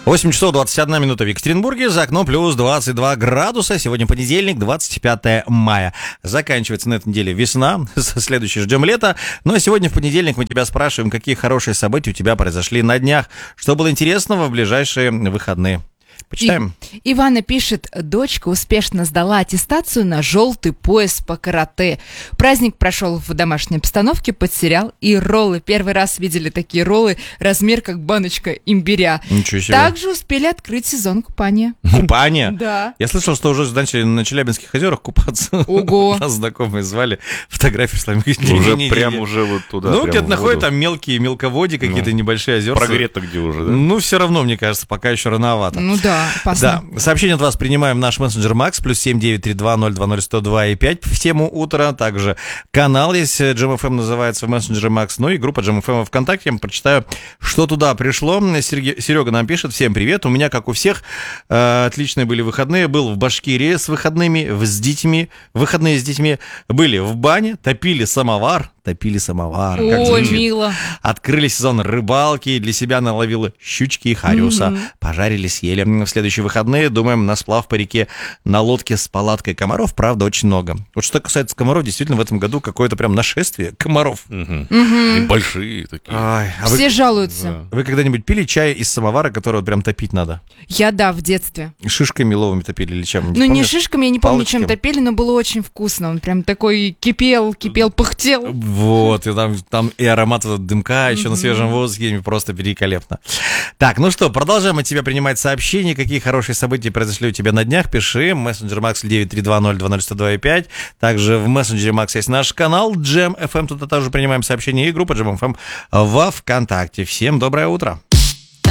8 часов 21 минута в Екатеринбурге, за окном плюс 22 градуса. Сегодня понедельник, 25 мая. Заканчивается на этой неделе весна, со следующей ждем лета. Ну а сегодня в понедельник мы тебя спрашиваем, какие хорошие события у тебя произошли на днях, что было интересного в ближайшие выходные. Почитаем. Ивана пишет: дочка успешно сдала аттестацию на желтый пояс по карате. Праздник прошел в домашней обстановке под сериал и роллы. Первый раз видели такие роллы, размер как баночка имбиря. Ничего себе. Также успели открыть сезон купания. Купание? Да. Я слышал, что уже начали на Челябинских озерах купаться. Ого. Нас знакомые звали, фотографии слали. Уже прям уже вот туда. Ну, где-то находят там мелкие мелководье, какие-то небольшие озера. Прогрето где уже, да? Ну, все равно, мне кажется, пока еще рановато. Ну да, опасно. Да, сообщение от вас принимаем в наш мессенджер Макс, плюс 7932020102 в тему утра. Также канал есть, Jam FM называется, в мессенджере Макс, ну и группа Jam FM ВКонтакте. Я прочитаю, что туда пришло. Серега нам пишет: всем привет, у меня, как у всех, отличные были выходные. Был в Башкирии с выходными, выходные с детьми. Были в бане, топили самовар. Ой, мило. Открыли сезон рыбалки, для себя наловила щучки и хариуса. Пожарили, съели. В следующие выходные думаем на сплав по реке на лодке с палаткой. Комаров, правда, очень много. Вот что касается комаров, действительно, в этом году какое-то прям нашествие комаров. И большие такие. Все жалуются. Вы когда-нибудь пили чай из самовара, который вот прям топить надо? Я, да, в детстве. Шишками ловами топили или чем? Ну, не шишками, я не помню, Палочками? чем топили, но было очень вкусно. Он прям такой кипел, пыхтел. Вот, и там и аромат дымка еще на свежем воздухе, просто великолепно. Так, ну что, продолжаем от тебя принимать сообщения. Какие хорошие события произошли у тебя на днях? Пиши. Мессенджер Макс 932020102,5. Также в мессенджере Макс есть наш канал Jam FM. Туда тоже принимаем сообщения. И группа Jam FM во ВКонтакте. Всем доброе утро.